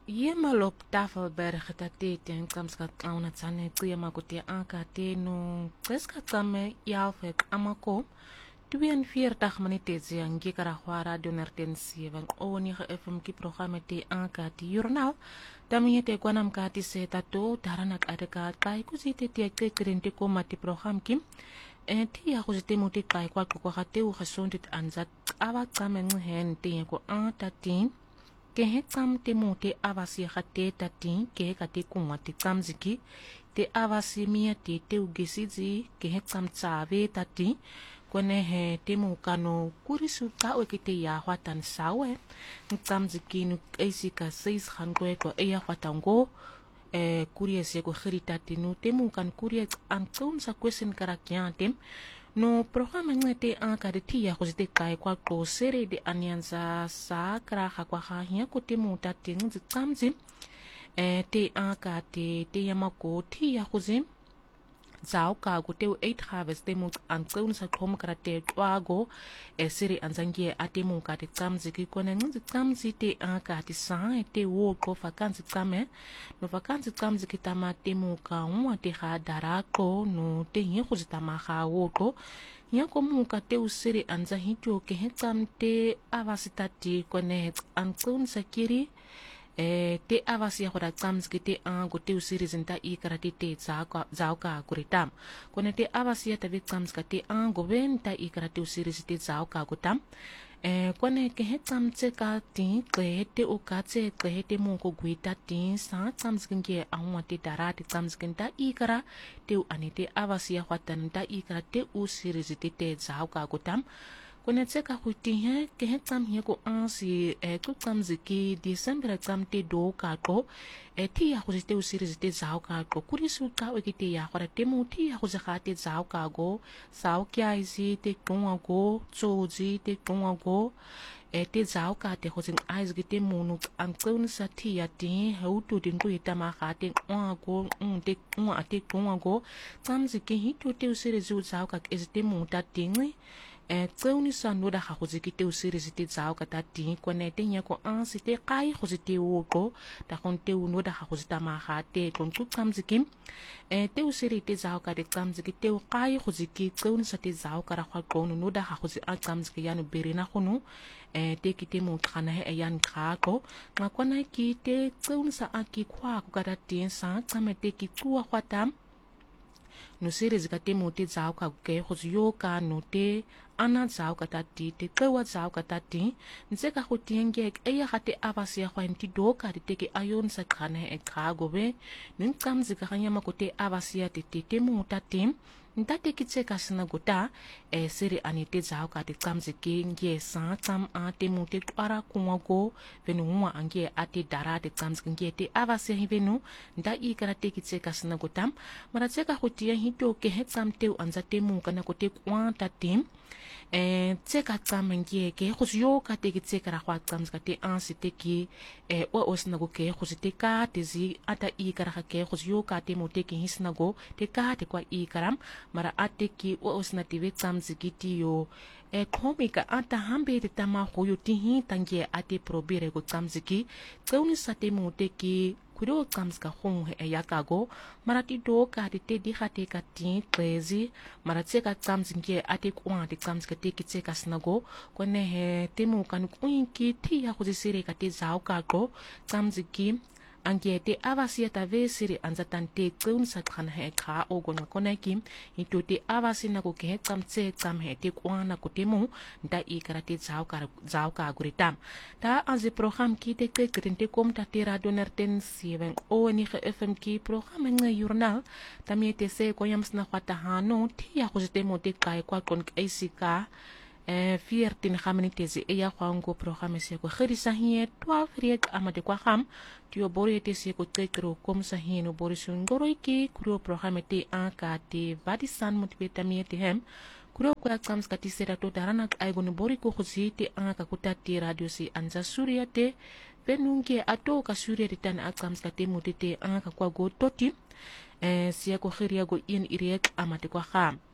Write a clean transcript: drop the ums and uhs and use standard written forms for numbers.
Yemalop Tafelberg datet en klamska kauna tsane tsiyama kuti anka te no kreska tsame yalfek amako. 42 minuten ang gikara kwa radio nertensie van onige FM ki programma te anka ti journal. Dami te kwanam ka ti se tato daranak adeka kai kusite te krente koma ti program kim. En ti ya kusite mo te kai kwa te u gesondheid anzat awa tsame nghen te ko antatin. Ke he tsam te mo te avasi khate tatin ke ka te kunwa te tsamziki te avasi mia te ugesizi ke he tsam tsave tatin kone he te mo kano kurisu ka o ke te ya hwatan sawe tsamziki nu eisi ka 6 khangwe ko e ya hwatango kurie se ko khirita tinu te mo kan kurie an tsun sa kwesen karakiantem no programa ngete anka de tia ko te kai kwa ko sere de anyanza sa kra kwa hia ko te muta ting tsamzi te anka te yamako tia ko zim zao ka ko te 8 harvest te mut an tsun sa khom kra te twago sere anzangie ate mu ka te tsamzi ki ko na ngi tsamzi te anka te sa te wo ko vakansi tsame no vakansi tsamzi ki tama te mu ka un te ga darako no te hi ko tama ga wo ko ya ko mu ka te usere anza hityo ke he tsam te avasitati ko ne an tsun sa kiri te avasi ya hora tsams ki te go te usiri zinta I karate te zao ka kuritam kone te avasi ya tavi tsams ka te go venta I karate usiri zite zao ka gutam kone ke he tsam tse ka ti kle te o ka tse kle te mo ko guita ti sa tsams kinge ahwa te darate tsams kinta I kara te u anete avasi ya hwatan ta I karate usiri zite te zao ka gutam kone tseka huti he ke he tsam he ko ansi ko tsam ziki December tsam te do ka ko ti ya ho zite usiri zite zao ka ko kuri su ka o ki te ya hora te mo ti ya ho za te zao ka go sao kya isi te konga go tsoji te konga go te zao ka te ho sing eyes ki te mo no an tsun sa ti ya ti ho tu din ko ita ma ka te go te konga go tsam ziki hi tu te usiri zu zao ka ke te mo ta tingi tseuni sa noda ha go ziki te usiri zite zao ka tati ko ne te nya ko ansi te kai go zite wo ta kon te noda ha go zita ma ha te kon tu tsamziki te usiri te zao ka te tsamziki te kai go ziki tseuni sa te zao ka ra go noda ha go zi a tsamziki ya no berina gono te ki te mo khana he yan kha ko ma kona ki te tseuni sa a ki khwa ko ka te sa tsamete ki tua khwatam no sere zika te mo te zao ka ke go yo ka no te ana zao ka tati te kewa zao ka tati nse ka go tienge e ya gate abase ya gwanti do ka te ke ayon sa khane e kha go be nin tsam zika ganya makote abase ya te mo tati ntate ki tse ka sina gota sere ani te zao ka te tsam ziki nge sa tsam a te mo te kwara kunwa go venu mwa ange ate dara te tsam ziki nge te abase hi venu nda I kara te ki tse ka sina gota mara tse ka go tia hito ke he tsam te anza te mo kana ko te kwa tati tse ka tsam nge ke go yo ka te ki tse ka ra kwa tsam zika te ansi te ki o osna go ke go te ka te zi ata I kara ka ke go yo ka te mo te ki hisna go te ka te kwa I karam mara ate ki o osna te ve tsam ziki ti yo komika ata hambe te tama go yo ti hi tangie ate probire go tsam ziki tseuni sa te mo te ki kuro tsams ka hong he ya ka go mara ti do ka te di khate ka ti trezi mara tse ka tsams nge ate kwa te tsams ka te ki tse ka snago ko ne he te mo kan kuin ki ti ya go sire ka te zao ka go tsams ki ange te avasi ta ve sire anzatan te tsun sa khana he kha o go na kona kim ito te avasi na go ke tsam tse tsam he te kwa na ko te mo nda I kara te zao ka guritam ta az program ki te ke krente kom ta te radio nerten 7 o ni FM ki program nga journal ta mi te se ko yams na khata hano ti ya go te mo te kai kwa kon isika 14 minuten e ya kwango programme se ko khirisa hie 12 riek amade kwa kham tio bori te se ko tekro kom sa hie no bori sun goroi ki kuro programme te anka te vadisan motiveta mi te hem kuro ko exams ka tisera to darana ai gono bori ko khosi te anka ko te radio si anza surya te venunge ato ka surya te tan exams ka te motete anka kwa go toti sia ko khiria go in iriek amade kwa kham